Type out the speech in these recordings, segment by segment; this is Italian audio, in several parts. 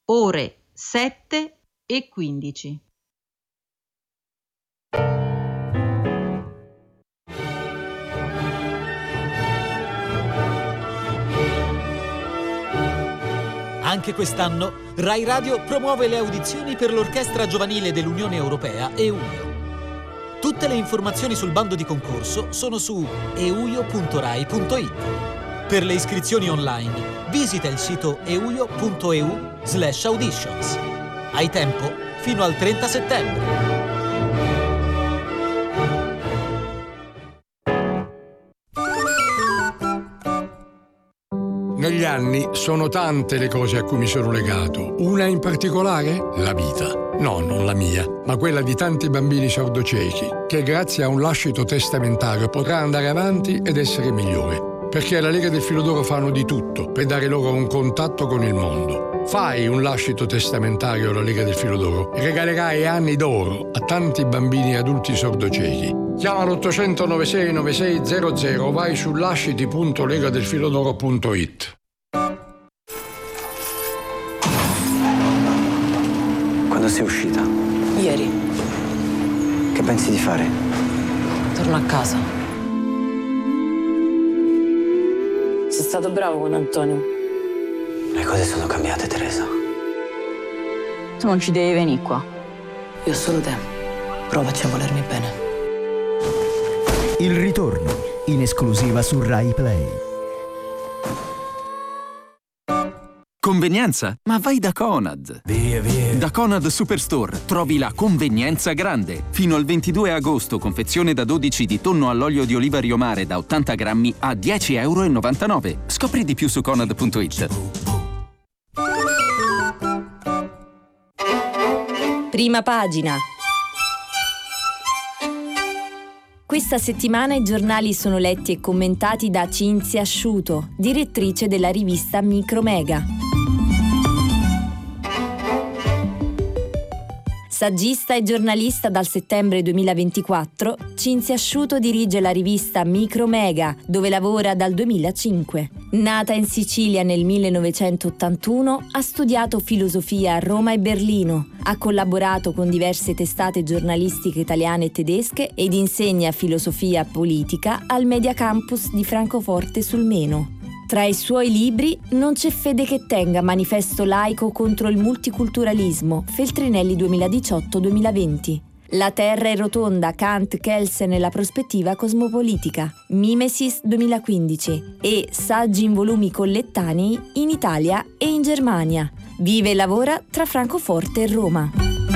ore 7:15. Anche quest'anno Rai Radio promuove le audizioni per l'Orchestra Giovanile dell'Unione Europea EUIO. Tutte le informazioni sul bando di concorso sono su euio.rai.it. Per le iscrizioni online visita il sito euio.eu/auditions. Hai tempo fino al 30 settembre. Negli anni sono tante le cose a cui mi sono legato. Una in particolare? La vita. No, non la mia, ma quella di tanti bambini sordociechi, che grazie a un lascito testamentario potrà andare avanti ed essere migliore. Perché alla Lega del Filo d'Oro fanno di tutto per dare loro un contatto con il mondo. Fai un lascito testamentario alla Lega del Filo d'Oro e regalerai anni d'oro a tanti bambini e adulti sordociechi. Chiama l'800 96 9600 o vai su lasciti.legadelfilodoro.it. Quando sei uscita? Ieri. Che pensi di fare? Torno a casa. Sei stato bravo con Antonio. Le cose sono cambiate, Teresa. Tu non ci devi venire qua. Io ho solo te. Provaci a volermi bene. Il ritorno, in esclusiva su Rai Play. Convenienza? Ma vai da Conad. Via. Da Conad Superstore trovi la convenienza grande. Fino al 22 agosto, confezione da 12 di tonno all'olio di oliva Rio Mare da 80 grammi a €10,99. Scopri di più su conad.it. Prima pagina. Questa settimana i giornali sono letti e commentati da Cinzia Asciuto, direttrice della rivista Micromega. Saggista e giornalista dal settembre 2024, Cinzia Asciuto dirige la rivista Micromega, dove lavora dal 2005. Nata in Sicilia nel 1981, ha studiato filosofia a Roma e Berlino, ha collaborato con diverse testate giornalistiche italiane e tedesche ed insegna filosofia politica al Media Campus di Francoforte sul Meno. Tra i suoi libri non c'è fede che tenga, manifesto laico contro il multiculturalismo, Feltrinelli 2018-2020. La Terra è rotonda, Kant, Kelsen e la prospettiva cosmopolitica, Mimesis 2015 e Saggi in volumi collettanei in Italia e in Germania. Vive e lavora tra Francoforte e Roma.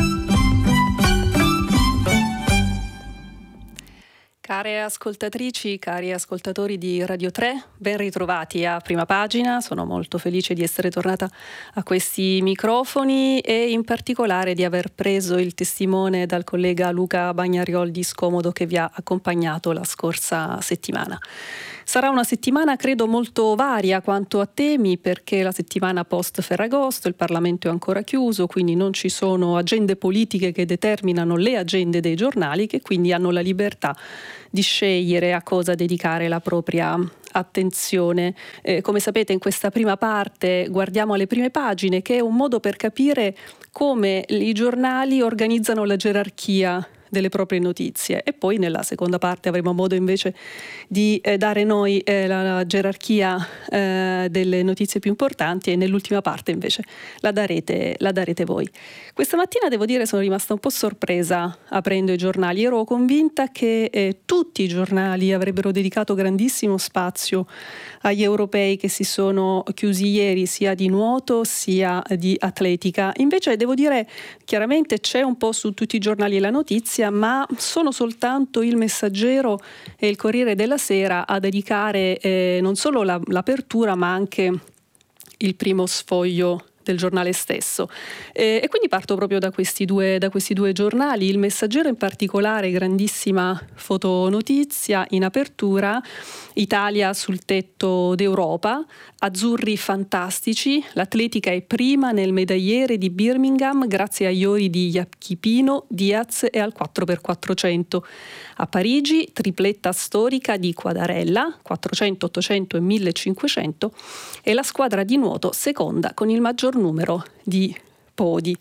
Care ascoltatrici, cari ascoltatori di Radio 3, ben ritrovati a Prima Pagina. Sono molto felice di essere tornata a questi microfoni e in particolare di aver preso il testimone dal collega Luca Bagnariol di Scomodo che vi ha accompagnato la scorsa settimana. Sarà una settimana, credo, molto varia quanto a temi, perché la settimana post Ferragosto, il Parlamento è ancora chiuso, quindi non ci sono agende politiche che determinano le agende dei giornali, che quindi hanno la libertà di scegliere a cosa dedicare la propria attenzione. Come sapete, in questa prima parte guardiamo alle prime pagine, che è un modo per capire come i giornali organizzano la gerarchia delle proprie notizie, e poi nella seconda parte avremo modo invece di dare noi la gerarchia delle notizie più importanti, e nell'ultima parte invece la darete voi. Questa mattina devo dire sono rimasta un po' sorpresa aprendo i giornali. Ero convinta che tutti i giornali avrebbero dedicato grandissimo spazio agli europei che si sono chiusi ieri, sia di nuoto sia di atletica. Invece devo dire, chiaramente c'è un po' su tutti i giornali la notizia, ma sono soltanto il Messaggero e il Corriere della Sera a dedicare non solo l'apertura ma anche il primo sfoglio del giornale stesso, e quindi parto proprio da questi due giornali. Il Messaggero in particolare, grandissima fotonotizia in apertura: Italia sul tetto d'Europa, azzurri fantastici, l'atletica è prima nel medagliere di Birmingham grazie agli ori di Jachipino, Diaz e al 4x400. A Parigi, tripletta storica di Quadarella, 400, 800 e 1500, e la squadra di nuoto seconda con il maggior maggior numero di podi.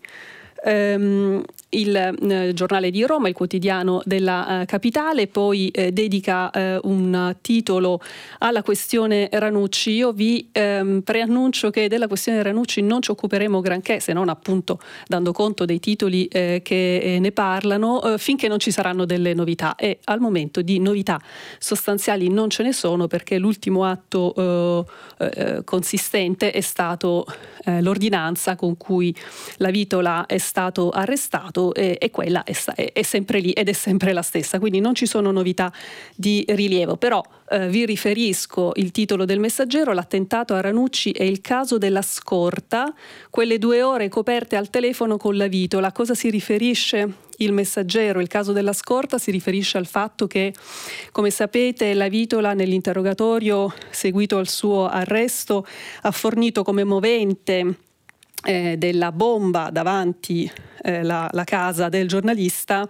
Il giornale di Roma, il quotidiano della capitale, poi dedica un titolo alla questione Ranucci. Io vi preannuncio che della questione Ranucci non ci occuperemo granché, se non appunto dando conto dei titoli che ne parlano, finché non ci saranno delle novità, e al momento di novità sostanziali non ce ne sono, perché l'ultimo atto consistente è stato l'ordinanza con cui La Vitola è stato arrestato, e quella è sempre lì ed è sempre la stessa, quindi non ci sono novità di rilievo. Però vi riferisco il titolo del Messaggero: l'attentato a Ranucci e il caso della scorta, quelle 2 ore coperte al telefono con La Vitola. A cosa si riferisce il Messaggero? Il caso della scorta si riferisce al fatto che, come sapete, La Vitola nell'interrogatorio seguito al suo arresto ha fornito come movente della bomba davanti la casa del giornalista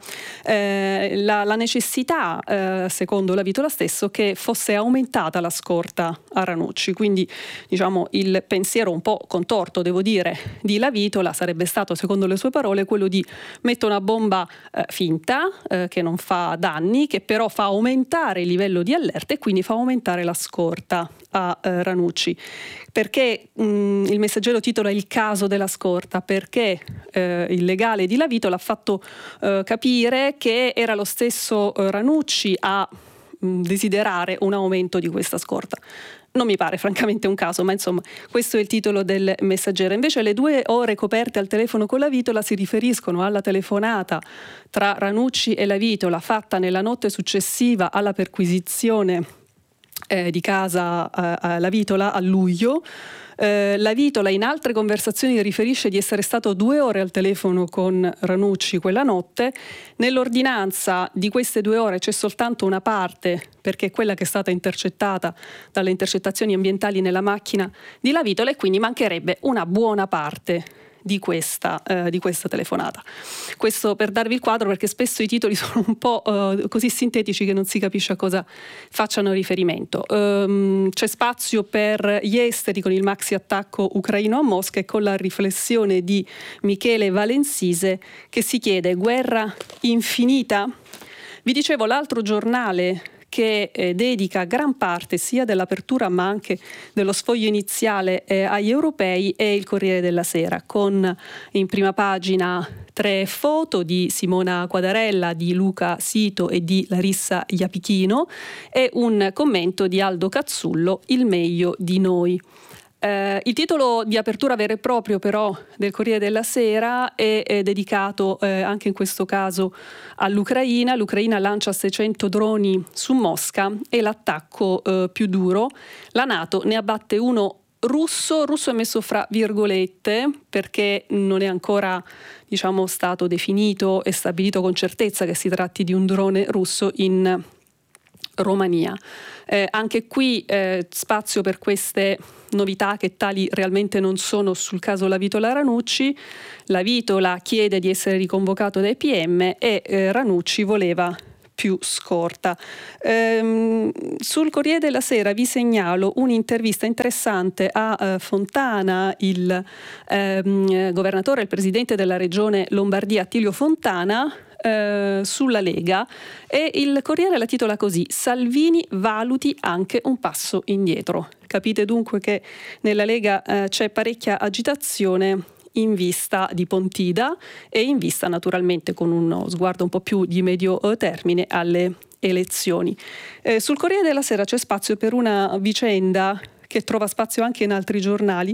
la necessità, secondo La Vitola stesso, che fosse aumentata la scorta a Ranucci. Quindi, diciamo, il pensiero un po' contorto, devo dire, di La Vitola sarebbe stato, secondo le sue parole, quello di mettere una bomba finta, che non fa danni, che però fa aumentare il livello di allerta e quindi fa aumentare la scorta a Ranucci. Perché il Messaggero titola il caso della scorta? Perché il legale di La Vitola ha fatto capire che era lo stesso Ranucci a desiderare un aumento di questa scorta. Non mi pare francamente un caso, ma insomma questo è il titolo del Messaggero. Invece le 2 ore coperte al telefono con La Vitola si riferiscono alla telefonata tra Ranucci e La Vitola fatta nella notte successiva alla perquisizione di casa La Vitola a luglio. La Vitola in altre conversazioni riferisce di essere stato 2 ore al telefono con Ranucci quella notte. Nell'ordinanza di queste 2 ore c'è soltanto una parte, perché è quella che è stata intercettata dalle intercettazioni ambientali nella macchina di La Vitola, e quindi mancherebbe una buona parte di questa telefonata. Questo per darvi il quadro, perché spesso i titoli sono un po' così sintetici che non si capisce a cosa facciano riferimento. C'è spazio per gli esteri con il maxi attacco ucraino a Mosca e con la riflessione di Michele Valensise che si chiede: guerra infinita? Vi dicevo, l'altro giornale che dedica gran parte sia dell'apertura ma anche dello sfoglio iniziale agli europei è il Corriere della Sera, con in prima pagina 3 foto di Simona Quadarella, di Luca Sito e di Larissa Iapichino e un commento di Aldo Cazzullo, il meglio di noi. Il titolo di apertura vero e proprio però del Corriere della Sera è dedicato anche in questo caso all'Ucraina. L'Ucraina lancia 600 droni su Mosca e l'attacco più duro. La NATO ne abbatte uno russo è messo fra virgolette perché non è ancora, diciamo, stato definito e stabilito con certezza che si tratti di un drone russo in Romania. Anche qui spazio per queste novità che tali realmente non sono sul caso La Vitola Ranucci. La Vitola chiede di essere riconvocato dai PM e Ranucci voleva più scorta. Sul Corriere della Sera vi segnalo un'intervista interessante a Fontana, il governatore e il presidente della regione Lombardia Attilio Fontana, sulla Lega, e il Corriere la titola così: Salvini valuti anche un passo indietro. Capite dunque che nella Lega c'è parecchia agitazione in vista di Pontida e in vista naturalmente, con uno sguardo un po' più di medio termine, alle elezioni. Sul Corriere della Sera c'è spazio per una vicenda che trova spazio anche in altri giornali,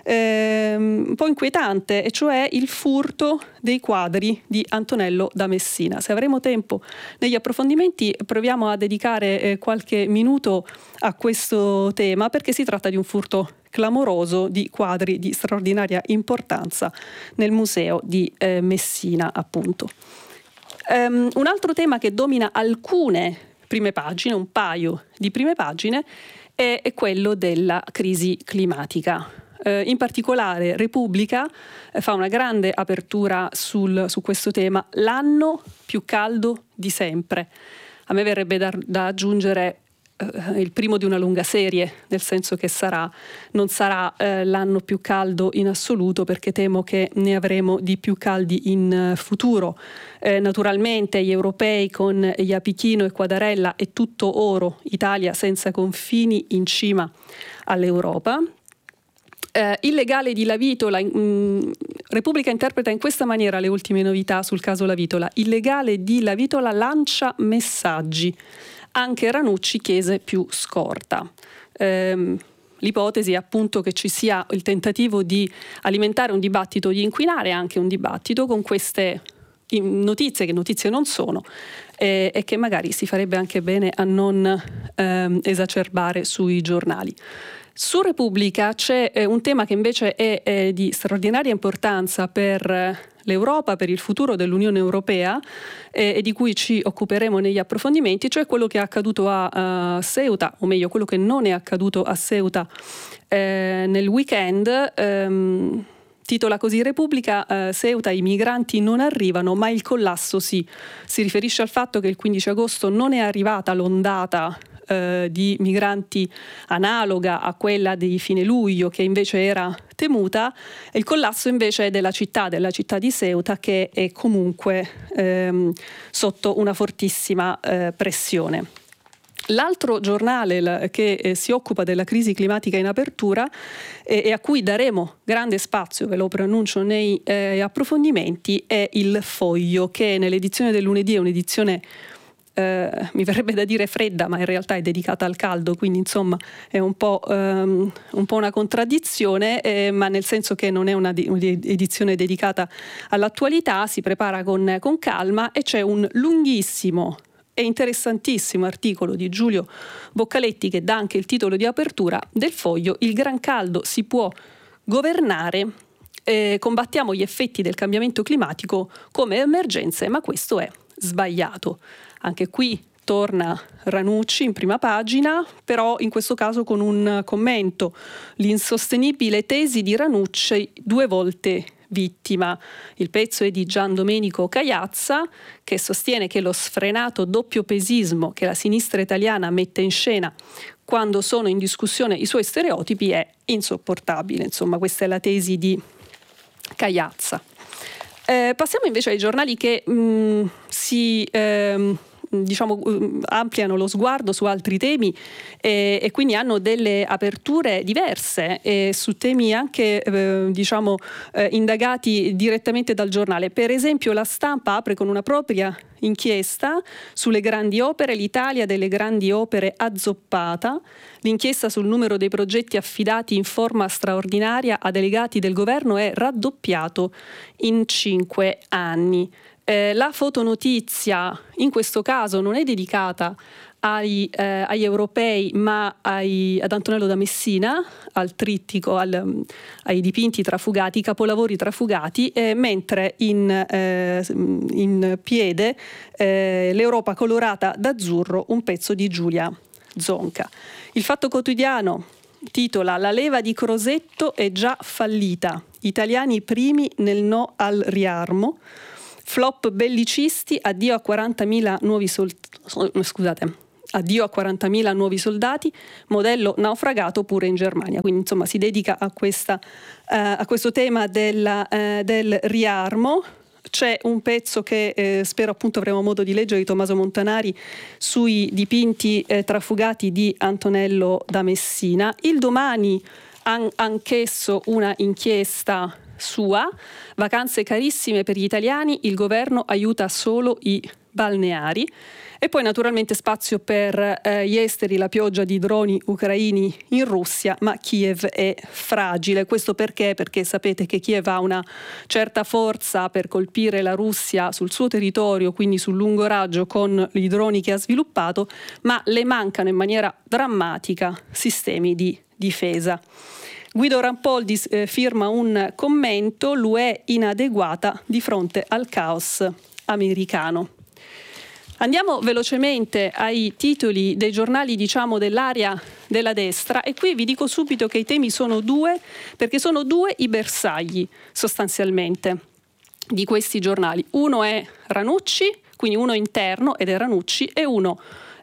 un po' inquietante, e cioè il furto dei quadri di Antonello da Messina. Se avremo tempo negli approfondimenti proviamo a dedicare qualche minuto a questo tema, perché si tratta di un furto clamoroso di quadri di straordinaria importanza nel museo di Messina, appunto. Un altro tema che domina alcune prime pagine, un paio di prime pagine, è quello della crisi climatica. In particolare Repubblica fa una grande apertura su questo tema: l'anno più caldo di sempre. A me verrebbe da aggiungere il primo di una lunga serie, nel senso che non sarà l'anno più caldo in assoluto, perché temo che ne avremo di più caldi in futuro. Naturalmente gli europei con Iapichino e Quadarella è tutto oro, Italia senza confini in cima all'Europa. Il legale di Lavitola, Repubblica interpreta in questa maniera le ultime novità sul caso Lavitola. Il legale di Lavitola lancia messaggi, anche Ranucci chiese più scorta. L'ipotesi è appunto che ci sia il tentativo di alimentare un dibattito, di inquinare anche un dibattito con queste notizie, che notizie non sono, e che magari si farebbe anche bene a non esacerbare sui giornali. Su Repubblica c'è un tema che invece è di straordinaria importanza per l'Europa, per il futuro dell'Unione Europea, e di cui ci occuperemo negli approfondimenti, cioè quello che è accaduto a Ceuta, o meglio quello che non è accaduto a Ceuta nel weekend. Titola così Repubblica: Ceuta, i migranti non arrivano, ma il collasso sì. Si riferisce al fatto che il 15 agosto non è arrivata l'ondata di migranti analoga a quella di fine luglio, che invece era temuta, e il collasso invece è della città di Ceuta, che è comunque sotto una fortissima pressione. L'altro giornale che si occupa della crisi climatica in apertura e a cui daremo grande spazio, ve lo preannuncio nei approfondimenti, è Il Foglio, che nell'edizione del lunedì è un'edizione mi verrebbe da dire fredda, ma in realtà è dedicata al caldo, quindi insomma è un po' una contraddizione, ma nel senso che non è un'edizione dedicata all'attualità, si prepara con calma, e c'è un lunghissimo e interessantissimo articolo di Giulio Boccaletti che dà anche il titolo di apertura del Foglio: Il gran caldo si può governare, combattiamo gli effetti del cambiamento climatico come emergenze, ma questo è sbagliato. Anche qui torna Ranucci in prima pagina, però in questo caso con un commento: l'insostenibile tesi di Ranucci 2 volte vittima. Il pezzo è di Gian Domenico Cagliazza, che sostiene che lo sfrenato doppiopesismo che la sinistra italiana mette in scena quando sono in discussione i suoi stereotipi è insopportabile. Insomma, questa è la tesi di Cagliazza. Passiamo invece ai giornali che ampliano lo sguardo su altri temi e quindi hanno delle aperture diverse su temi anche indagati direttamente dal giornale. Per esempio La Stampa apre con una propria inchiesta sulle grandi opere, l'Italia delle grandi opere azzoppata. L'inchiesta sul numero dei progetti affidati in forma straordinaria a delegati del governo è raddoppiato in 5 anni. La fotonotizia in questo caso non è dedicata agli europei, ma ad Antonello da Messina, al trittico, ai dipinti trafugati, i capolavori trafugati, mentre in piede l'Europa colorata d'azzurro, un pezzo di Giulia Zonca. Il Fatto Quotidiano titola: La leva di Crosetto è già fallita, italiani primi nel no al riarmo. Flop bellicisti, addio a 40.000 nuovi soldati, modello naufragato pure in Germania. Quindi insomma si dedica a questo tema del riarmo. C'è un pezzo che spero appunto avremo modo di leggere, di Tommaso Montanari, sui dipinti trafugati di Antonello da Messina. Il Domani anch'esso una inchiesta sua: vacanze carissime per gli italiani, il governo aiuta solo i balneari. E poi naturalmente spazio per gli esteri, la pioggia di droni ucraini in Russia, ma Kiev è fragile. Questo perché? Perché sapete che Kiev ha una certa forza per colpire la Russia sul suo territorio, quindi sul lungo raggio con i droni che ha sviluppato, ma le mancano in maniera drammatica sistemi di difesa. Guido Rampoldi firma un commento: l'UE inadeguata di fronte al caos americano. Andiamo velocemente ai titoli dei giornali, dell'area della destra, e qui vi dico subito che i temi sono 2, perché sono 2 i bersagli sostanzialmente di questi giornali. Uno è Ranucci, quindi uno interno ed è Ranucci, e uno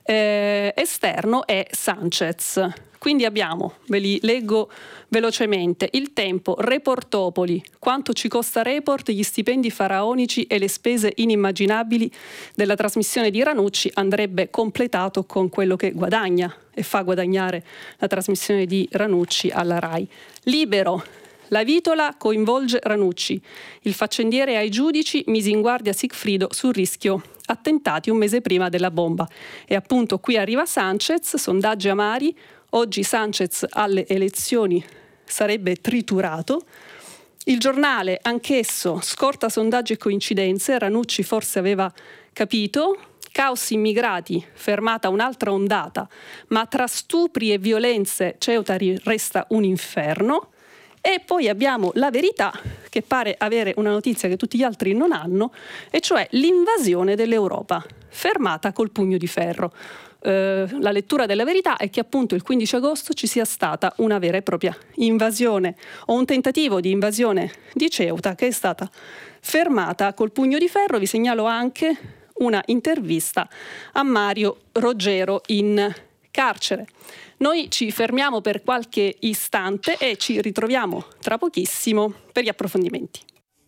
esterno è Sanchez. Quindi abbiamo, ve li leggo velocemente, Il Tempo, Reportopoli, quanto ci costa Report, gli stipendi faraonici e le spese inimmaginabili della trasmissione di Ranucci andrebbe completato con quello che guadagna e fa guadagnare la trasmissione di Ranucci alla RAI. Libero, la vitola coinvolge Ranucci, il faccendiere ai giudici mise in guardia Sigfrido sul rischio attentati un mese prima della bomba. E appunto qui arriva Sanchez, sondaggi amari. Oggi Sanchez alle elezioni sarebbe triturato. Il Giornale, anch'esso, scorta sondaggi e coincidenze, Ranucci forse aveva capito. Caos immigrati, fermata un'altra ondata, ma tra stupri e violenze Ceuta resta un inferno. E poi abbiamo La Verità, che pare avere una notizia che tutti gli altri non hanno, e cioè l'invasione dell'Europa, fermata col pugno di ferro. La lettura della Verità è che appunto il 15 agosto ci sia stata una vera e propria invasione o un tentativo di invasione di Ceuta che è stata fermata col pugno di ferro. Vi segnalo anche una intervista a Mario Roggero in carcere. Noi ci fermiamo per qualche istante e ci ritroviamo tra pochissimo per gli approfondimenti.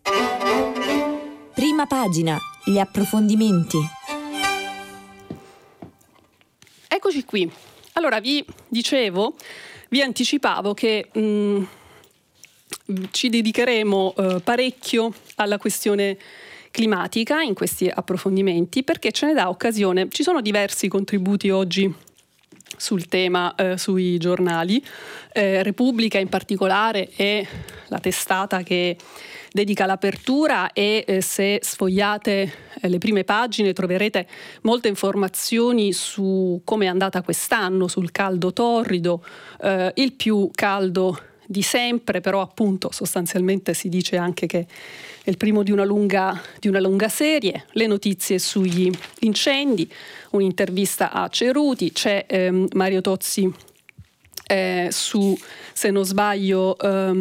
Prima pagina, gli approfondimenti. Eccoci qui. Allora vi anticipavo che ci dedicheremo parecchio alla questione climatica in questi approfondimenti, perché ce ne dà occasione. Ci sono diversi contributi oggi sul tema sui giornali. Repubblica in particolare è la testata che dedica l'apertura e se sfogliate le prime pagine troverete molte informazioni su come è andata quest'anno, sul caldo torrido, il più caldo di sempre, però appunto sostanzialmente si dice anche che è il primo di una lunga serie, le notizie sugli incendi, un'intervista a Ceruti, c'è Mario Tozzi su, se non sbaglio,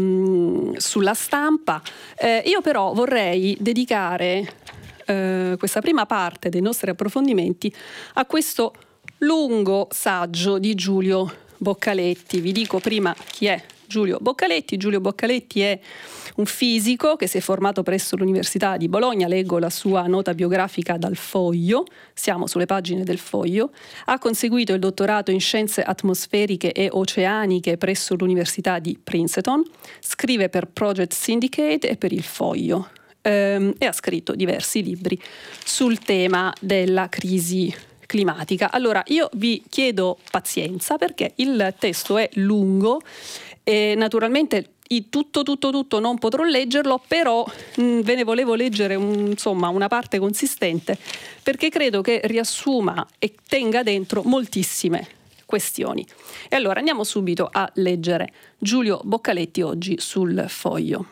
sulla Stampa. Io però vorrei dedicare questa prima parte dei nostri approfondimenti a questo lungo saggio di Giulio Boccaletti. Vi dico prima chi è Giulio Boccaletti. Giulio Boccaletti è un fisico che si è formato presso l'Università di Bologna, leggo la sua nota biografica dal Foglio, siamo sulle pagine del Foglio, ha conseguito il dottorato in scienze atmosferiche e oceaniche presso l'Università di Princeton, scrive per Project Syndicate e per il Foglio e ha scritto diversi libri sul tema della crisi climatica. Allora io vi chiedo pazienza perché il testo è lungo e naturalmente tutto non potrò leggerlo, però ve ne volevo leggere una parte consistente perché credo che riassuma e tenga dentro moltissime questioni. E allora andiamo subito a leggere Giulio Boccaletti oggi sul Foglio.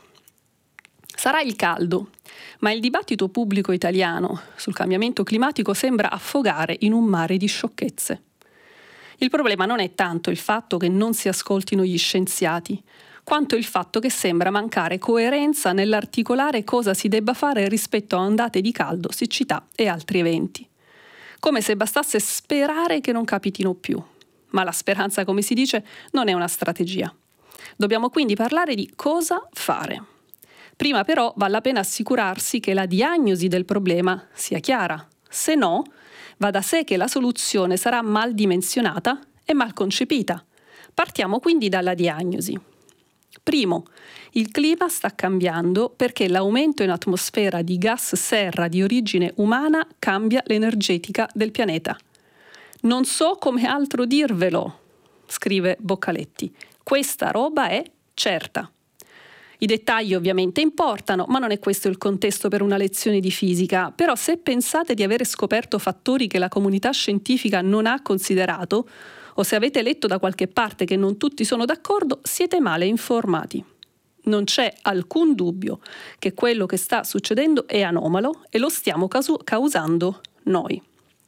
Sarà il caldo, ma il dibattito pubblico italiano sul cambiamento climatico sembra affogare in un mare di sciocchezze. Il problema non è tanto il fatto che non si ascoltino gli scienziati, quanto il fatto che sembra mancare coerenza nell'articolare cosa si debba fare rispetto a ondate di caldo, siccità e altri eventi. Come se bastasse sperare che non capitino più. Ma la speranza, come si dice, non è una strategia. Dobbiamo quindi parlare di cosa fare. Prima però vale la pena assicurarsi che la diagnosi del problema sia chiara. Se no, va da sé che la soluzione sarà mal dimensionata e mal concepita. Partiamo quindi dalla diagnosi. Primo, il clima sta cambiando perché l'aumento in atmosfera di gas serra di origine umana cambia l'energetica del pianeta. Non so come altro dirvelo, scrive Boccaletti. Questa roba è certa. I dettagli ovviamente importano, ma non è questo il contesto per una lezione di fisica. Però se pensate di avere scoperto fattori che la comunità scientifica non ha considerato, o se avete letto da qualche parte che non tutti sono d'accordo, siete male informati. Non c'è alcun dubbio che quello che sta succedendo è anomalo e lo stiamo causando noi.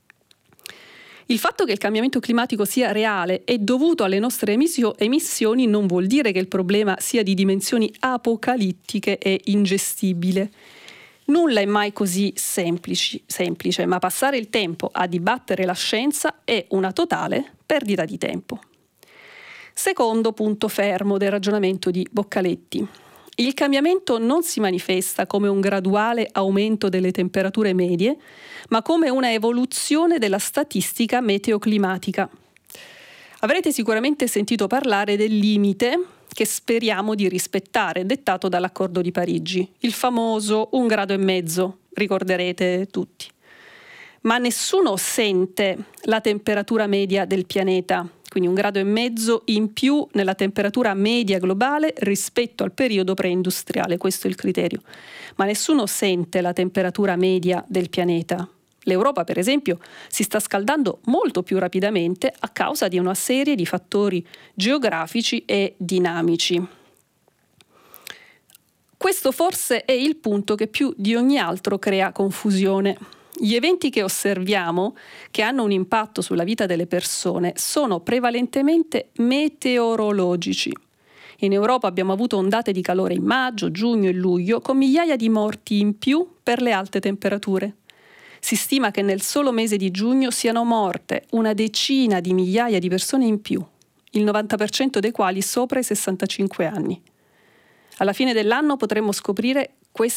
Il fatto che il cambiamento climatico sia reale e dovuto alle nostre emissioni non vuol dire che il problema sia di dimensioni apocalittiche e ingestibile. Nulla è mai così semplice, ma passare il tempo a dibattere la scienza è una totale perdita di tempo. Secondo punto fermo del ragionamento di Boccaletti. Il cambiamento non si manifesta come un graduale aumento delle temperature medie, ma come una evoluzione della statistica meteoclimatica. Avrete sicuramente sentito parlare del limite che speriamo di rispettare, dettato dall'Accordo di Parigi, il famoso 1,5 gradi, ricorderete tutti. Ma nessuno sente la temperatura media del pianeta, quindi 1,5 gradi in più nella temperatura media globale rispetto al periodo preindustriale, questo è il criterio. Ma nessuno sente la temperatura media del pianeta. L'Europa, per esempio, si sta scaldando molto più rapidamente a causa di una serie di fattori geografici e dinamici. Questo forse è il punto che più di ogni altro crea confusione. Gli eventi che osserviamo, che hanno un impatto sulla vita delle persone, sono prevalentemente meteorologici. In Europa abbiamo avuto ondate di calore in maggio, giugno e luglio, con migliaia di morti in più per le alte temperature. Si stima che nel solo mese di giugno siano morte una decina di migliaia di persone in più, il 90% dei quali sopra i 65 anni. Alla fine dell'anno potremmo scoprire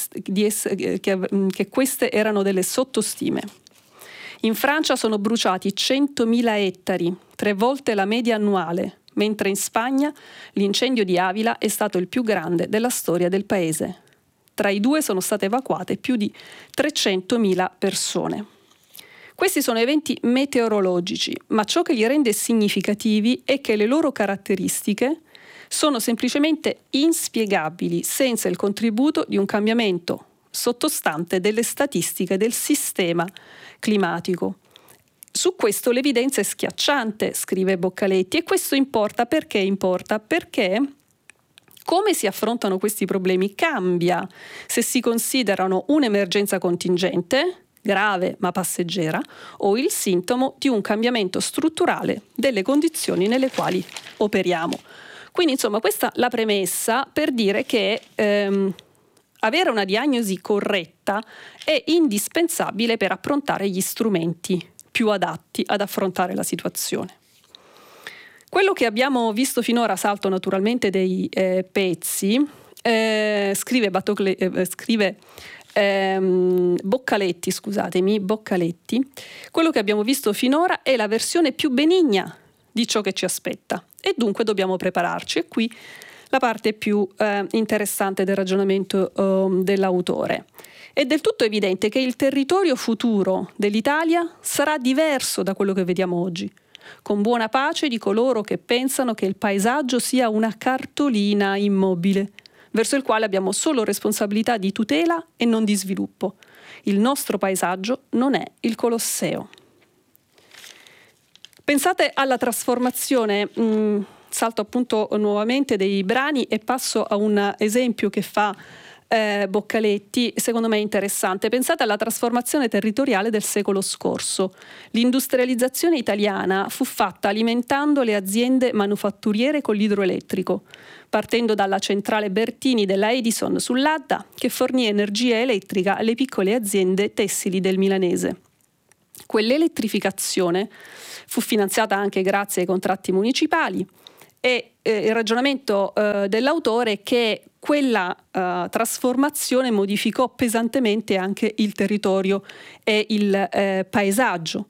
che queste erano delle sottostime. In Francia sono bruciati 100.000 ettari, 3 volte la media annuale, mentre in Spagna l'incendio di Avila è stato il più grande della storia del paese. Tra i due sono state evacuate più di 300.000 persone. Questi sono eventi meteorologici, ma ciò che li rende significativi è che le loro caratteristiche sono semplicemente inspiegabili senza il contributo di un cambiamento sottostante delle statistiche del sistema climatico. Su questo l'evidenza è schiacciante, scrive Boccaletti, e questo importa perché come si affrontano questi problemi cambia se si considerano un'emergenza contingente, grave ma passeggera, o il sintomo di un cambiamento strutturale delle condizioni nelle quali operiamo. Quindi insomma questa è la premessa per dire che avere una diagnosi corretta è indispensabile per approntare gli strumenti più adatti ad affrontare la situazione. Quello che abbiamo visto finora, salto naturalmente dei pezzi, scrive Boccaletti, quello che abbiamo visto finora è la versione più benigna di ciò che ci aspetta e dunque dobbiamo prepararci. E qui la parte più interessante del ragionamento dell'autore. È del tutto evidente che il territorio futuro dell'Italia sarà diverso da quello che vediamo oggi, con buona pace di coloro che pensano che il paesaggio sia una cartolina immobile, verso il quale abbiamo solo responsabilità di tutela e non di sviluppo. Il nostro paesaggio non è il Colosseo. Pensate alla trasformazione, salto appunto nuovamente dei brani e passo a un esempio che fa Boccaletti, secondo me interessante. Pensate alla trasformazione territoriale del secolo scorso. L'industrializzazione italiana fu fatta alimentando le aziende manufatturiere con l'idroelettrico, partendo dalla centrale Bertini della Edison sull'Adda, che fornì energia elettrica alle piccole aziende tessili del milanese. Quell'elettrificazione fu finanziata anche grazie ai contratti municipali e il ragionamento dell'autore è che quella trasformazione modificò pesantemente anche il territorio e il paesaggio.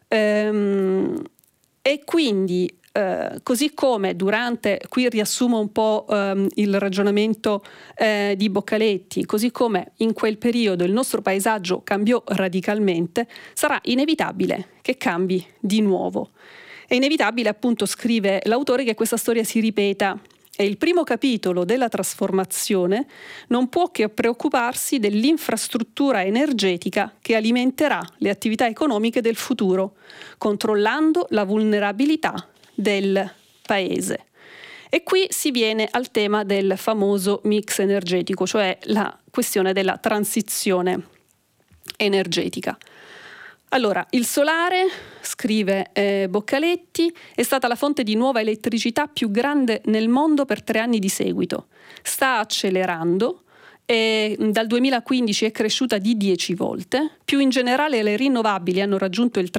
E quindi, così come qui riassumo un po' il ragionamento di Boccaletti, così come in quel periodo il nostro paesaggio cambiò radicalmente, sarà inevitabile che cambi di nuovo. È inevitabile, appunto, scrive l'autore, che questa storia si ripeta e il primo capitolo della trasformazione non può che preoccuparsi dell'infrastruttura energetica che alimenterà le attività economiche del futuro, controllando la vulnerabilità del paese. E qui si viene al tema del famoso mix energetico, cioè la questione della transizione energetica. Allora, il solare, scrive Boccaletti, è stata la fonte di nuova elettricità più grande nel mondo per 3 anni di seguito. Sta accelerando e dal 2015 è cresciuta di 10 volte. Più in generale le rinnovabili hanno raggiunto il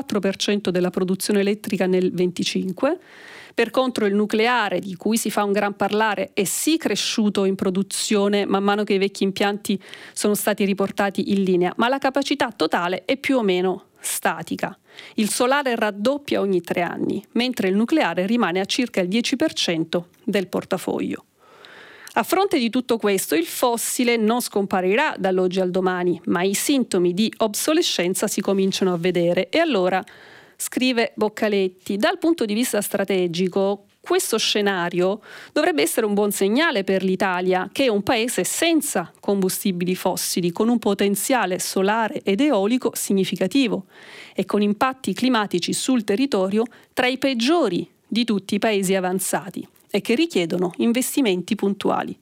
34% della produzione elettrica nel 2025. Per contro il nucleare, di cui si fa un gran parlare, è sì cresciuto in produzione man mano che i vecchi impianti sono stati riportati in linea, ma la capacità totale è più o meno statica. Il solare raddoppia ogni 3 anni, mentre il nucleare rimane a circa il 10% del portafoglio. A fronte di tutto questo, il fossile non scomparirà dall'oggi al domani, ma i sintomi di obsolescenza si cominciano a vedere. E allora, scrive Boccaletti, dal punto di vista strategico, questo scenario dovrebbe essere un buon segnale per l'Italia, che è un paese senza combustibili fossili, con un potenziale solare ed eolico significativo e con impatti climatici sul territorio tra i peggiori di tutti i paesi avanzati e che richiedono investimenti puntuali.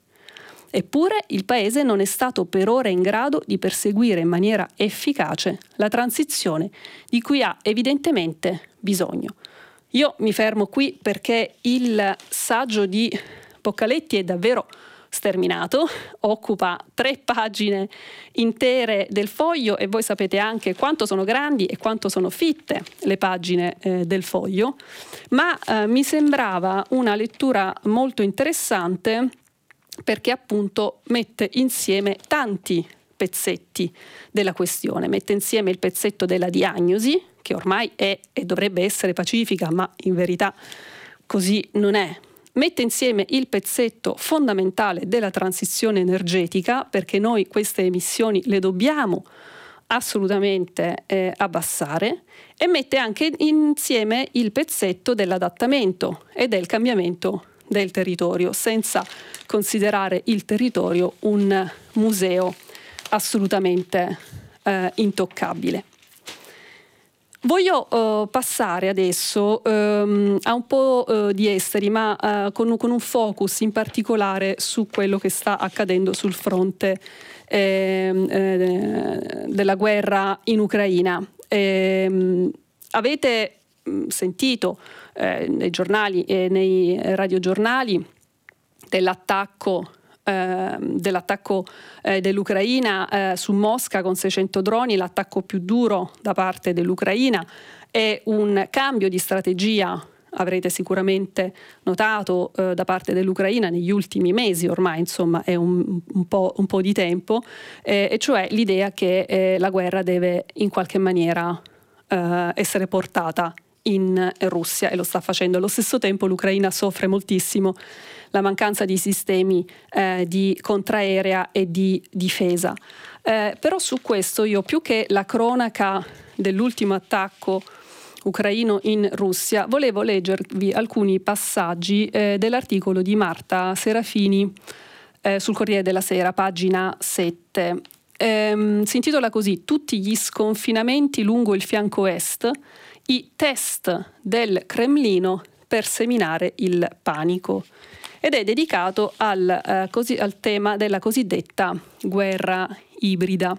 Eppure il Paese non è stato per ora in grado di perseguire in maniera efficace la transizione di cui ha evidentemente bisogno. Io mi fermo qui perché il saggio di Boccaletti è davvero sterminato, occupa 3 pagine intere del foglio e voi sapete anche quanto sono grandi e quanto sono fitte le pagine del foglio, ma mi sembrava una lettura molto interessante perché appunto mette insieme tanti pezzetti della questione, mette insieme il pezzetto della diagnosi, che ormai è e dovrebbe essere pacifica, ma in verità così non è. Mette insieme il pezzetto fondamentale della transizione energetica, perché noi queste emissioni le dobbiamo assolutamente abbassare, e mette anche insieme il pezzetto dell'adattamento e del cambiamento del territorio, senza considerare il territorio un museo assolutamente intoccabile. Voglio passare adesso a un po' di esteri, ma con un focus in particolare su quello che sta accadendo sul fronte della guerra in Ucraina. Avete sentito nei giornali e nei radiogiornali dell'attacco dell'Ucraina su Mosca con 600 droni, l'attacco più duro da parte dell'Ucraina. È un cambio di strategia, avrete sicuramente notato, da parte dell'Ucraina negli ultimi mesi, ormai insomma è un po' di tempo, e cioè l'idea che la guerra deve in qualche maniera essere portata in Russia, e lo sta facendo. Allo stesso tempo l'Ucraina soffre moltissimo la mancanza di sistemi di contraerea e di difesa. Però su questo io, più che la cronaca dell'ultimo attacco ucraino in Russia, volevo leggervi alcuni passaggi dell'articolo di Marta Serafini sul Corriere della Sera, pagina 7. Si intitola così: tutti gli sconfinamenti lungo il fianco est, i test del Cremlino per seminare il panico, ed è dedicato al tema della cosiddetta guerra ibrida.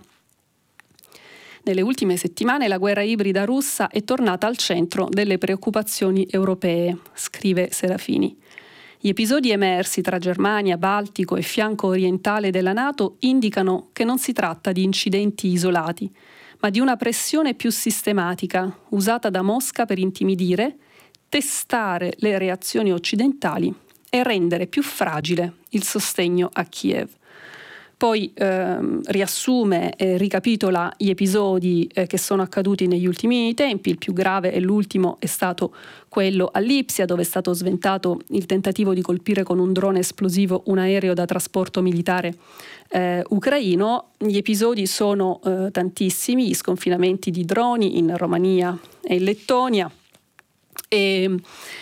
Nelle ultime settimane la guerra ibrida russa è tornata al centro delle preoccupazioni europee, scrive Serafini. Gli episodi emersi tra Germania, Baltico e fianco orientale della NATO indicano che non si tratta di incidenti isolati, ma di una pressione più sistematica, usata da Mosca per intimidire, testare le reazioni occidentali e rendere più fragile il sostegno a Kiev. Poi riassume e ricapitola gli episodi che sono accaduti negli ultimi tempi. Il più grave e l'ultimo è stato quello a Lipsia, dove è stato sventato il tentativo di colpire con un drone esplosivo un aereo da trasporto militare ucraino. Gli episodi sono tantissimi, gli sconfinamenti di droni in Romania e in Lettonia e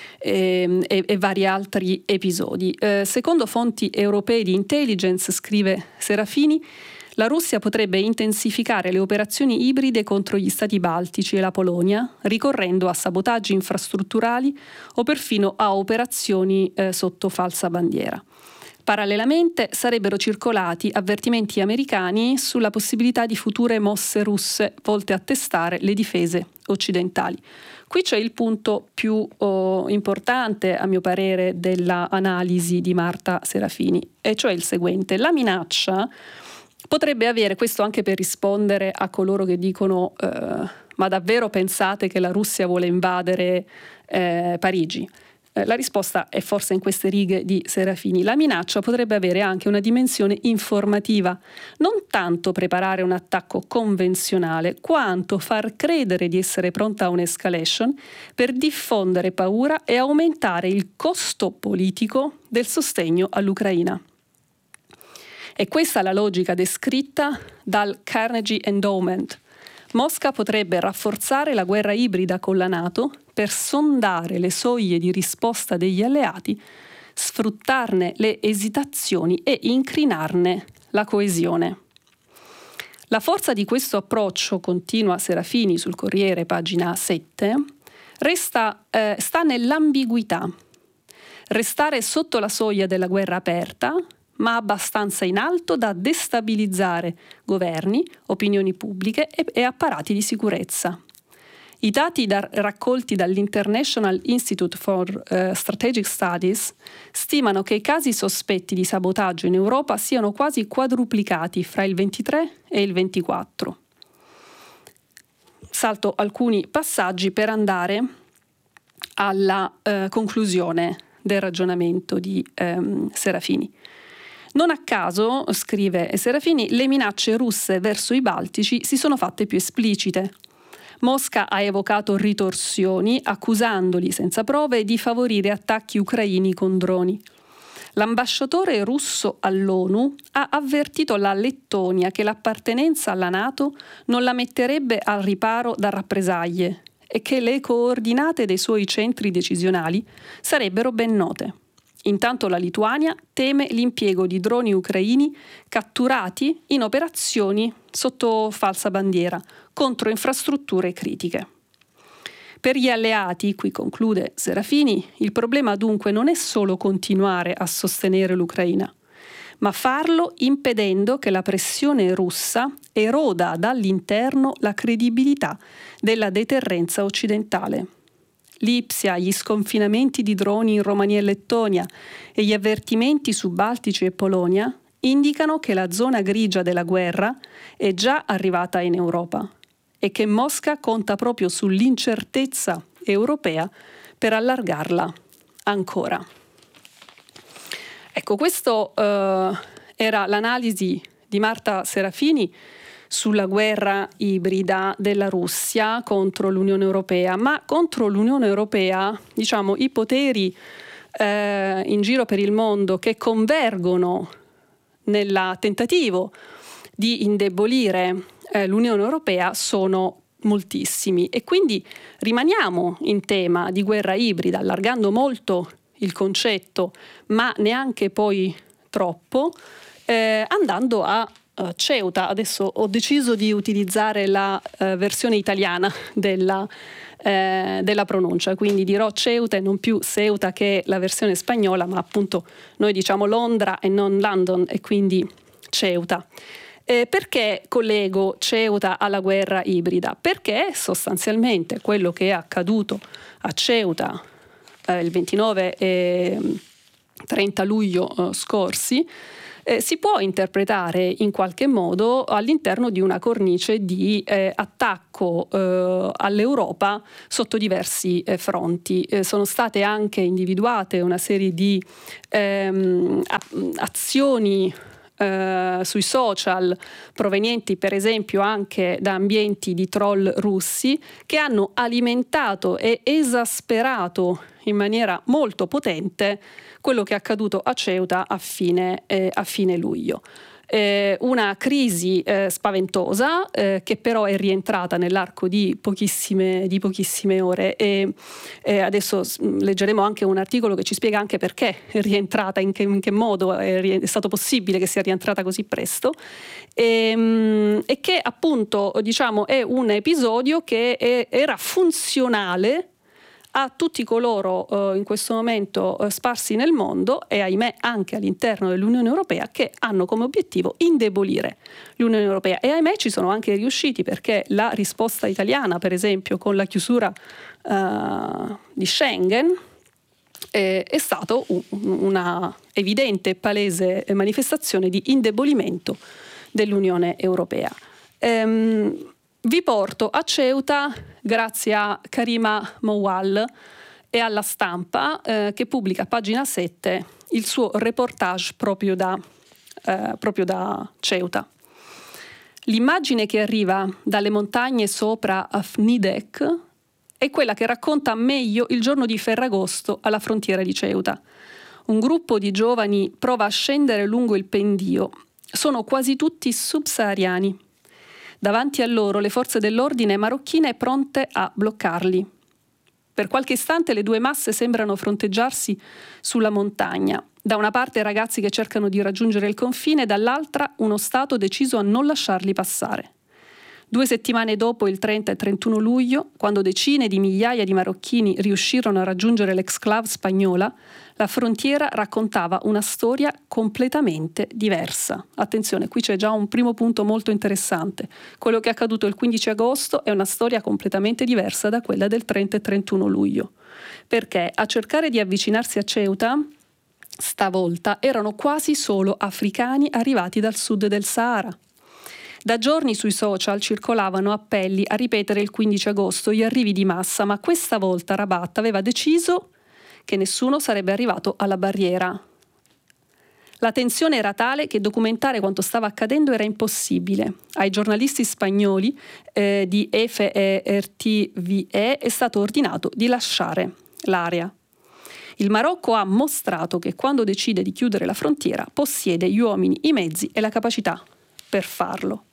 vari altri episodi. Secondo fonti europee di intelligence, scrive Serafini, la Russia potrebbe intensificare le operazioni ibride contro gli stati baltici e la Polonia, ricorrendo a sabotaggi infrastrutturali o perfino a operazioni sotto falsa bandiera. Parallelamente sarebbero circolati avvertimenti americani sulla possibilità di future mosse russe volte a testare le difese occidentali. Qui c'è il punto più importante, a mio parere, della analisi di Marta Serafini, e cioè il seguente: la minaccia potrebbe avere, questo anche per rispondere a coloro che dicono ma davvero pensate che la Russia vuole invadere Parigi? La risposta è forse in queste righe di Serafini. La minaccia potrebbe avere anche una dimensione informativa, non tanto preparare un attacco convenzionale, quanto far credere di essere pronta a un'escalation per diffondere paura e aumentare il costo politico del sostegno all'Ucraina. È questa la logica descritta dal Carnegie Endowment. Mosca potrebbe rafforzare la guerra ibrida con la NATO per sondare le soglie di risposta degli alleati, sfruttarne le esitazioni e incrinarne la coesione. La forza di questo approccio, continua Serafini sul Corriere, pagina 7, sta nell'ambiguità. Restare sotto la soglia della guerra aperta, ma abbastanza in alto da destabilizzare governi, opinioni pubbliche e apparati di sicurezza. I dati raccolti dall'International Institute for Strategic Studies stimano che i casi sospetti di sabotaggio in Europa siano quasi quadruplicati fra il 23 e il 24. Salto alcuni passaggi per andare alla conclusione del ragionamento di Serafini. Non a caso, scrive Serafini, le minacce russe verso i Baltici si sono fatte più esplicite. Mosca ha evocato ritorsioni, accusandoli senza prove di favorire attacchi ucraini con droni. L'ambasciatore russo all'ONU ha avvertito la Lettonia che l'appartenenza alla NATO non la metterebbe al riparo da rappresaglie e che le coordinate dei suoi centri decisionali sarebbero ben note. Intanto la Lituania teme l'impiego di droni ucraini catturati in operazioni sotto falsa bandiera contro infrastrutture critiche. Per gli alleati, qui conclude Serafini, il problema dunque non è solo continuare a sostenere l'Ucraina, ma farlo impedendo che la pressione russa eroda dall'interno la credibilità della deterrenza occidentale. L'Ipsia, gli sconfinamenti di droni in Romania e Lettonia e gli avvertimenti su Baltici e Polonia indicano che la zona grigia della guerra è già arrivata in Europa e che Mosca conta proprio sull'incertezza europea per allargarla ancora. Ecco, questo era l'analisi di Marta Serafini sulla guerra ibrida della Russia contro l'Unione Europea, ma contro l'Unione Europea, diciamo, i poteri in giro per il mondo che convergono nel tentativo di indebolire l'Unione Europea sono moltissimi, e quindi rimaniamo in tema di guerra ibrida, allargando molto il concetto, ma neanche poi troppo, andando a Ceuta. Adesso ho deciso di utilizzare la versione italiana della pronuncia, quindi dirò Ceuta e non più Ceuta, che è la versione spagnola, ma appunto noi diciamo Londra e non London, e quindi Ceuta. Perché collego Ceuta alla guerra ibrida? Perché sostanzialmente quello che è accaduto a Ceuta il 29 e 30 luglio scorsi si può interpretare in qualche modo all'interno di una cornice di attacco all'Europa sotto diversi fronti. Sono state anche individuate una serie di azioni sui social, provenienti per esempio anche da ambienti di troll russi, che hanno alimentato e esasperato in maniera molto potente quello che è accaduto a Ceuta a fine luglio. Una crisi spaventosa che però è rientrata nell'arco di pochissime ore, e adesso leggeremo anche un articolo che ci spiega anche perché è rientrata, in che modo è stato possibile che sia rientrata così presto, e che appunto diciamo è un episodio che era funzionale a tutti coloro in questo momento sparsi nel mondo e ahimè anche all'interno dell'Unione Europea che hanno come obiettivo indebolire l'Unione Europea, e ahimè ci sono anche riusciti, perché la risposta italiana, per esempio con la chiusura di Schengen, è stato una evidente e palese manifestazione di indebolimento dell'Unione Europea. Vi porto a Ceuta grazie a Karima Moual e alla Stampa, che pubblica a pagina 7 il suo reportage proprio da Ceuta. L'immagine che arriva dalle montagne sopra Afnidek è quella che racconta meglio il giorno di Ferragosto alla frontiera di Ceuta. Un gruppo di giovani prova a scendere lungo il pendio. Sono quasi tutti subsahariani. Davanti a loro le forze dell'ordine marocchine pronte a bloccarli. Per qualche istante le due masse sembrano fronteggiarsi sulla montagna. Da una parte ragazzi che cercano di raggiungere il confine, dall'altra uno Stato deciso a non lasciarli passare. 2 settimane dopo, il 30 e 31 luglio, quando decine di migliaia di marocchini riuscirono a raggiungere l'exclave spagnola, la frontiera raccontava una storia completamente diversa. Attenzione, qui c'è già un primo punto molto interessante. Quello che è accaduto il 15 agosto è una storia completamente diversa da quella del 30 e 31 luglio. Perché a cercare di avvicinarsi a Ceuta, stavolta, erano quasi solo africani arrivati dal sud del Sahara. Da giorni sui social circolavano appelli a ripetere il 15 agosto gli arrivi di massa, ma questa volta Rabat aveva deciso che nessuno sarebbe arrivato alla barriera. La tensione era tale che documentare quanto stava accadendo era impossibile. Ai giornalisti spagnoli di FERTVE è stato ordinato di lasciare l'area. Il Marocco ha mostrato che quando decide di chiudere la frontiera possiede gli uomini, i mezzi e la capacità per farlo.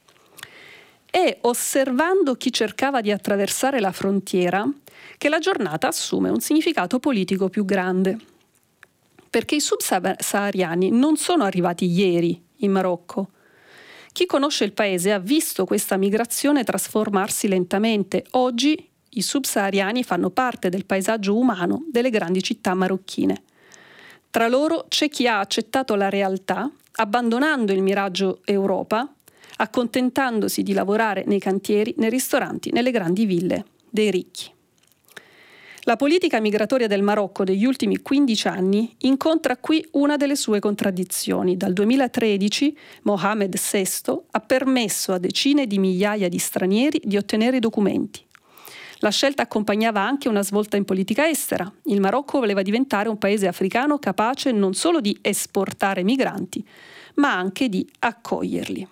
E osservando chi cercava di attraversare la frontiera, che la giornata assume un significato politico più grande. Perché i subsahariani non sono arrivati ieri in Marocco. Chi conosce il paese ha visto questa migrazione trasformarsi lentamente. Oggi i subsahariani fanno parte del paesaggio umano delle grandi città marocchine. Tra loro c'è chi ha accettato la realtà, abbandonando il miraggio Europa, accontentandosi di lavorare nei cantieri, nei ristoranti, nelle grandi ville dei ricchi. La politica migratoria del Marocco degli ultimi 15 anni incontra qui una delle sue contraddizioni. Dal 2013 Mohammed VI ha permesso a decine di migliaia di stranieri di ottenere i documenti. La scelta accompagnava anche una svolta in politica estera. Il Marocco voleva diventare un paese africano capace non solo di esportare migranti, ma anche di accoglierli.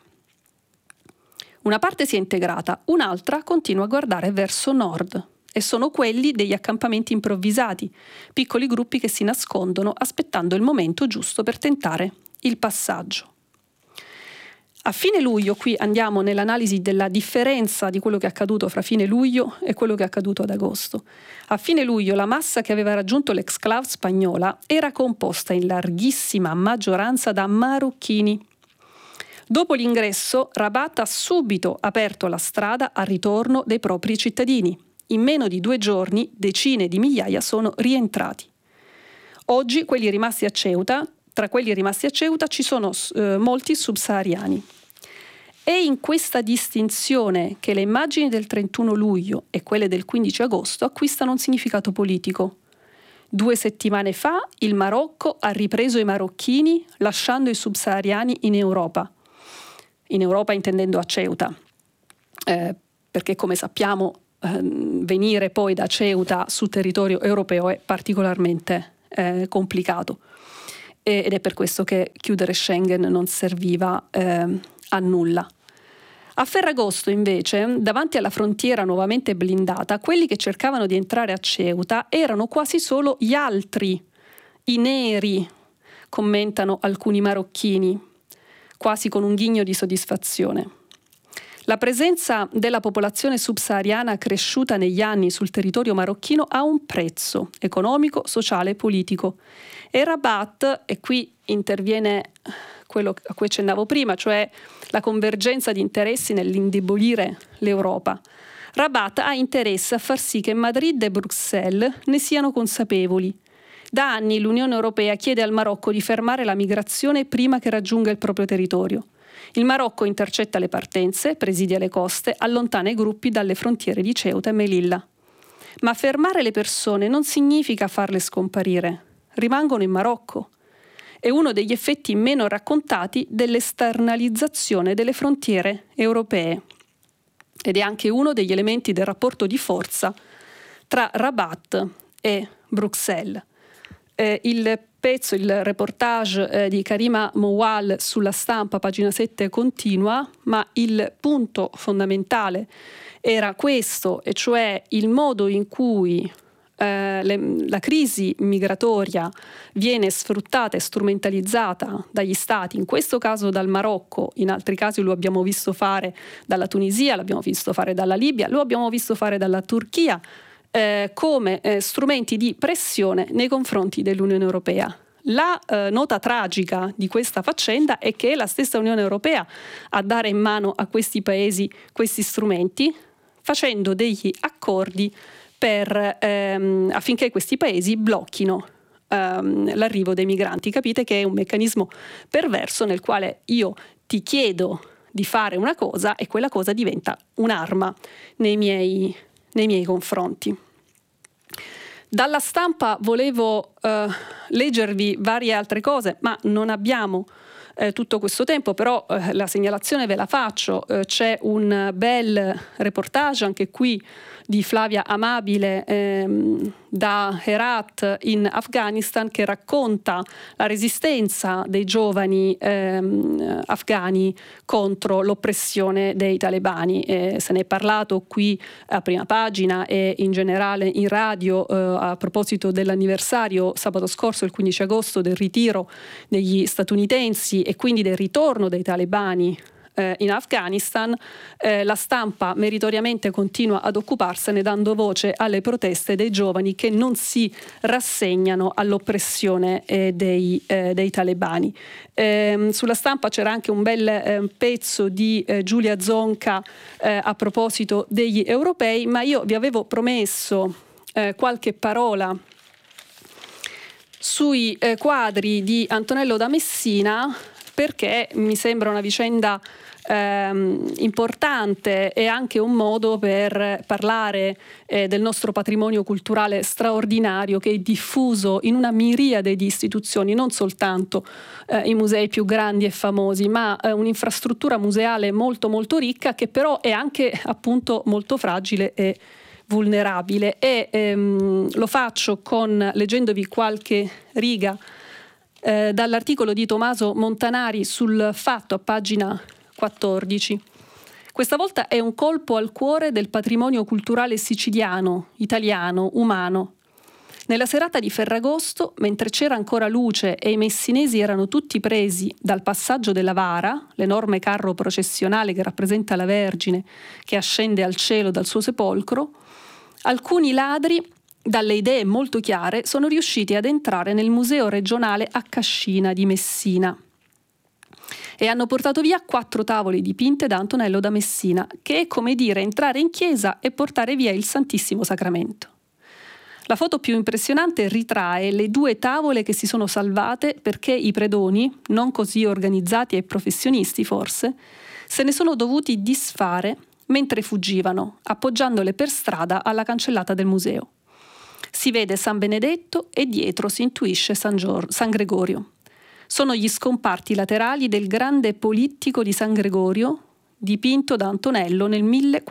Una parte si è integrata, un'altra continua a guardare verso nord, e sono quelli degli accampamenti improvvisati, piccoli gruppi che si nascondono aspettando il momento giusto per tentare il passaggio. A fine luglio, qui andiamo nell'analisi della differenza di quello che è accaduto fra fine luglio e quello che è accaduto ad agosto. A fine luglio la massa che aveva raggiunto l'exclave spagnola era composta in larghissima maggioranza da marocchini. Dopo l'ingresso, Rabat ha subito aperto la strada al ritorno dei propri cittadini. In meno di 2 giorni, decine di migliaia sono rientrati. Oggi, tra quelli rimasti a Ceuta ci sono molti subsahariani. È in questa distinzione che le immagini del 31 luglio e quelle del 15 agosto acquistano un significato politico. 2 settimane fa il Marocco ha ripreso i marocchini lasciando i subsahariani in Europa intendendo a Ceuta, perché come sappiamo venire poi da Ceuta sul territorio europeo è particolarmente complicato, ed è per questo che chiudere Schengen non serviva a nulla. A Ferragosto invece, davanti alla frontiera nuovamente blindata, quelli che cercavano di entrare a Ceuta erano quasi solo gli altri, i neri, commentano alcuni marocchini, quasi con un ghigno di soddisfazione. La presenza della popolazione subsahariana cresciuta negli anni sul territorio marocchino ha un prezzo economico, sociale e politico. E Rabat, e qui interviene quello a cui accennavo prima, cioè la convergenza di interessi nell'indebolire l'Europa. Rabat ha interesse a far sì che Madrid e Bruxelles ne siano consapevoli. Da anni l'Unione Europea chiede al Marocco di fermare la migrazione prima che raggiunga il proprio territorio. Il Marocco intercetta le partenze, presidia le coste, allontana i gruppi dalle frontiere di Ceuta e Melilla. Ma fermare le persone non significa farle scomparire. Rimangono in Marocco. È uno degli effetti meno raccontati dell'esternalizzazione delle frontiere europee. Ed è anche uno degli elementi del rapporto di forza tra Rabat e Bruxelles. Il reportage di Karima Moual sulla Stampa, pagina 7, continua, ma il punto fondamentale era questo, e cioè il modo in cui la crisi migratoria viene sfruttata e strumentalizzata dagli stati, in questo caso dal Marocco, in altri casi lo abbiamo visto fare dalla Tunisia, l'abbiamo visto fare dalla Libia, lo abbiamo visto fare dalla Turchia, come strumenti di pressione nei confronti dell'Unione Europea. La nota tragica di questa faccenda è che è la stessa Unione Europea a dare in mano a questi paesi questi strumenti, facendo degli accordi affinché questi paesi blocchino l'arrivo dei migranti. Capite che è un meccanismo perverso nel quale io ti chiedo di fare una cosa e quella cosa diventa un'arma nei miei confronti. Dalla Stampa volevo leggervi varie altre cose, ma non abbiamo tutto questo tempo, però la segnalazione ve la faccio. C'è un bel reportage anche qui di Flavia Amabile da Herat in Afghanistan, che racconta la resistenza dei giovani afghani contro l'oppressione dei talebani. Se ne è parlato qui a Prima Pagina e in generale in radio a proposito dell'anniversario sabato scorso, il 15 agosto, del ritiro degli statunitensi e quindi del ritorno dei talebani in Afghanistan. La Stampa meritoriamente continua ad occuparsene, dando voce alle proteste dei giovani che non si rassegnano all'oppressione dei talebani. Sulla Stampa c'era anche un bel pezzo di Giulia Zonca a proposito degli europei, ma io vi avevo promesso qualche parola sui quadri di Antonello da Messina, perché mi sembra una vicenda importante e anche un modo per parlare del nostro patrimonio culturale straordinario, che è diffuso in una miriade di istituzioni, non soltanto i musei più grandi e famosi, ma un'infrastruttura museale molto molto ricca, che però è anche appunto molto fragile e vulnerabile. E lo faccio leggendovi qualche riga dall'articolo di Tommaso Montanari sul Fatto a pagina 14. Questa volta è un colpo al cuore del patrimonio culturale siciliano, italiano, umano. Nella serata di Ferragosto, mentre c'era ancora luce e i messinesi erano tutti presi dal passaggio della Vara, l'enorme carro processionale che rappresenta la Vergine che ascende al cielo dal suo sepolcro, alcuni ladri, dalle idee molto chiare, sono riusciti ad entrare nel Museo regionale a Cascina di Messina e hanno portato via 4 tavole dipinte da Antonello da Messina, che è come dire entrare in chiesa e portare via il Santissimo Sacramento. La foto più impressionante ritrae le 2 tavole che si sono salvate perché i predoni, non così organizzati e professionisti forse, se ne sono dovuti disfare mentre fuggivano, appoggiandole per strada alla cancellata del museo. Si vede San Benedetto e dietro si intuisce San Gregorio. Sono gli scomparti laterali del grande polittico di San Gregorio, dipinto da Antonello nel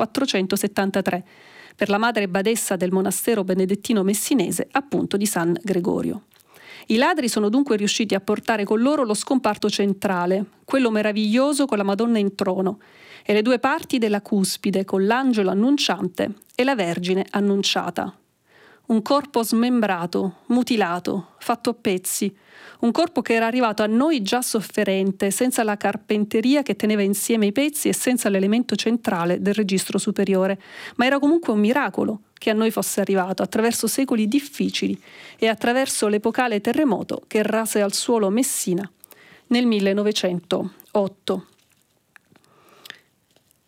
1473, per la madre badessa del monastero benedettino messinese, appunto di San Gregorio. I ladri sono dunque riusciti a portare con loro lo scomparto centrale, quello meraviglioso con la Madonna in trono, e le 2 parti della cuspide con l'angelo annunciante e la Vergine annunciata. Un corpo smembrato, mutilato, fatto a pezzi, un corpo che era arrivato a noi già sofferente, senza la carpenteria che teneva insieme i pezzi e senza l'elemento centrale del registro superiore, ma era comunque un miracolo che a noi fosse arrivato attraverso secoli difficili e attraverso l'epocale terremoto che rase al suolo Messina nel 1908.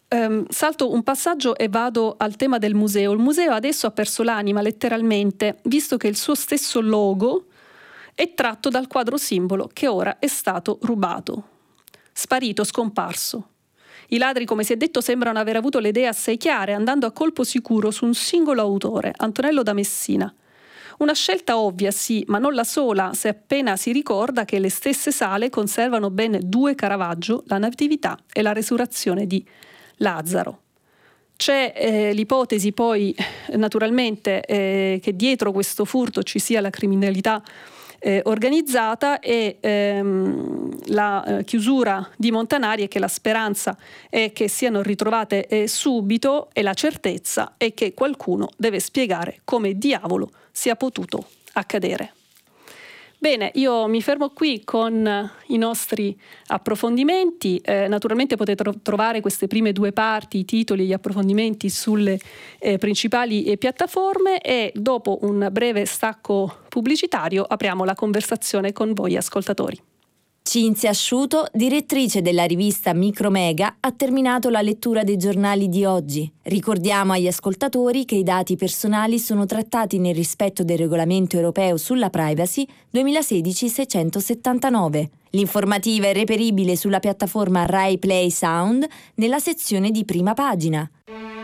salto un passaggio e vado al tema del museo. Il museo adesso ha perso l'anima letteralmente, visto che il suo stesso logo è tratto dal quadro simbolo che ora è stato rubato, sparito, scomparso. I ladri, come si è detto, sembrano aver avuto le idee assai chiare, andando a colpo sicuro su un singolo autore, Antonello da Messina. Una scelta ovvia, sì, ma non la sola, se appena si ricorda che le stesse sale conservano ben 2 Caravaggio, la Natività e la Resurrezione di Lazzaro. C'è l'ipotesi poi, naturalmente, che dietro questo furto ci sia la criminalità organizzata e la chiusura di Montanari, e che la speranza è che siano ritrovate subito, e la certezza è che qualcuno deve spiegare come diavolo sia potuto accadere. Bene, io mi fermo qui con i nostri approfondimenti. Naturalmente potete trovare queste prime 2 parti, i titoli e gli approfondimenti sulle principali piattaforme, e dopo un breve stacco pubblicitario apriamo la conversazione con voi ascoltatori. Cinzia Asciuto, direttrice della rivista Micromega, ha terminato la lettura dei giornali di oggi. Ricordiamo agli ascoltatori che i dati personali sono trattati nel rispetto del regolamento europeo sulla privacy 2016-679. L'informativa è reperibile sulla piattaforma Rai Play Sound nella sezione di Prima Pagina.